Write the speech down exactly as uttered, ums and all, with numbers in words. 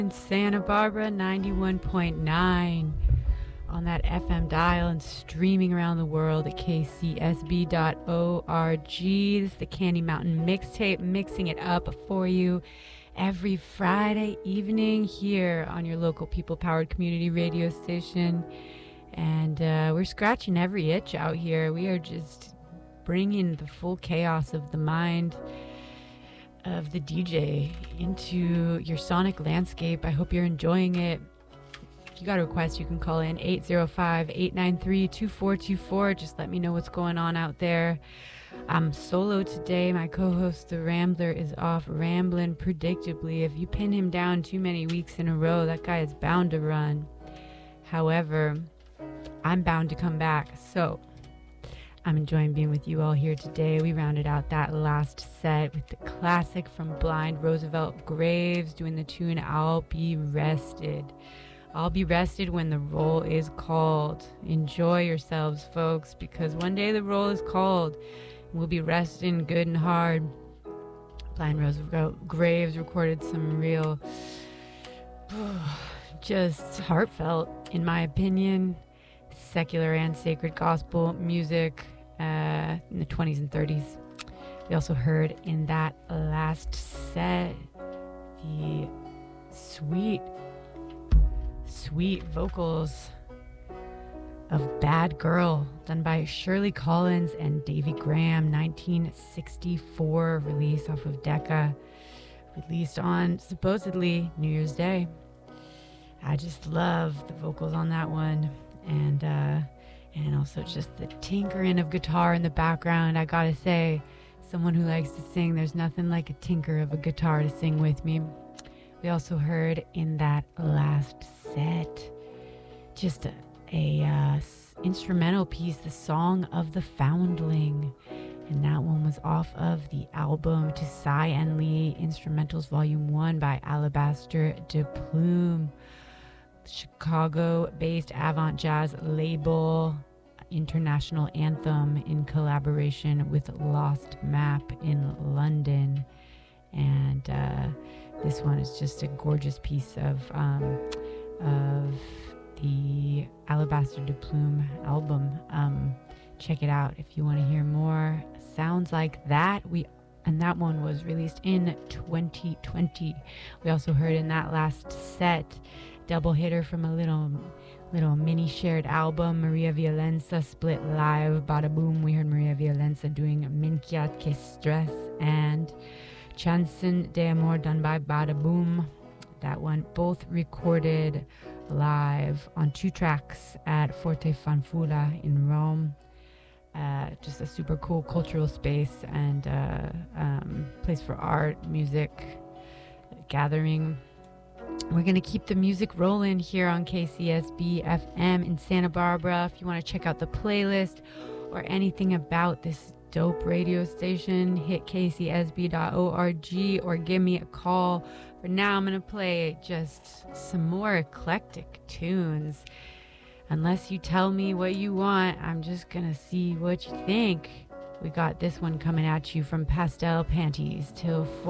In Santa Barbara, ninety-one point nine on that F M dial and streaming around the world at k c s b dot org. This is the Candy Mountain Mixtape, mixing it up for you every Friday evening here on your local people-powered community radio station. And uh, we're scratching every itch out here. We are just bringing the full chaos of the mind of the D J into your sonic landscape. I hope you're enjoying it. If you got a request, you can call in eight zero five, eight nine three, two four two four. Just let me know what's going on out there. I'm solo today. My co-host, The Rambler, is off rambling predictably. If you pin him down too many weeks in a row, that guy is bound to run. However, I'm bound to come back. So I'm enjoying being with you all here today. We rounded out that last set with the classic from Blind Roosevelt Graves doing the tune I'll Be Rested. I'll be rested when the roll is called. Enjoy yourselves, folks, because one day the roll is called. We'll be resting good and hard. Blind Roosevelt Graves recorded some real, just heartfelt, in my opinion, secular and sacred gospel music uh, in the twenties and thirties. We also heard in that last set the sweet, sweet vocals of Bad Girl, done by Shirley Collins and Davy Graham, nineteen sixty-four release off of Decca, released on supposedly New Year's Day. I just love the vocals on that one. And uh, and also just the tinkering of guitar in the background. I gotta say, someone who likes to sing, there's nothing like a tinker of a guitar to sing with me. We also heard in that last set just a, a uh, instrumental piece, the Song of the Foundling. And that one was off of the album To Cy and Lee Instrumentals Volume one by Alabaster de Plume. Chicago-based avant jazz label, international anthem in collaboration with Lost Map in London. And uh, this one is just a gorgeous piece of um, of the Alabaster de Plume album. Um, check it out if you want to hear more sounds like that. We and that one was released in twenty twenty. We also heard in that last set double hitter from a little little mini shared album, Maria Violenza split live, Bada Boom. We heard Maria Violenza doing Minchiat Que Stress and Chanson de Amor done by Bada Boom. That one both recorded live on two tracks at Forte Fanfula in Rome. Uh, just a super cool cultural space and uh, um, place for art, music, gathering. We're going to keep the music rolling here on K C S B F M in Santa Barbara. If you want to check out the playlist or anything about this dope radio station, hit k c s b dot org or give me a call. For now, I'm going to play just some more eclectic tunes. Unless you tell me what you want, I'm just going to see what you think. We got this one coming at you from Pastel Panties till four.